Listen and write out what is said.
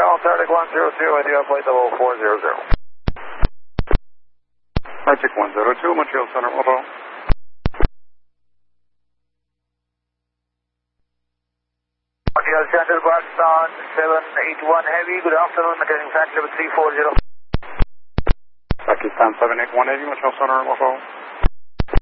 Arctic 102, with you up flight level 400. Arctic 102, Montreal Center, Montreal. Montreal Center, Boston 781 Heavy, good afternoon, maintaining flight level 340. Pakistan 781 Heavy, Montreal Center, Montreal.